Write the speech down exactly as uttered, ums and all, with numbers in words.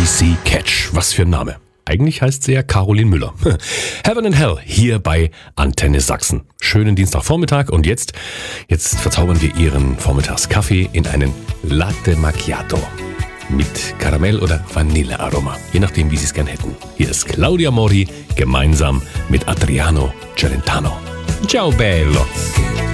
C Catch. Was für ein Name. Eigentlich heißt sie ja Caroline Müller. Heaven and Hell hier bei Antenne Sachsen. Schönen Dienstagvormittag und jetzt, jetzt verzaubern wir Ihren Vormittagskaffee in einen Latte Macchiato. Mit Karamell- oder Vanillearoma, je nachdem, wie Sie es gern hätten. Hier ist Claudia Mori gemeinsam mit Adriano Celentano. Ciao bello!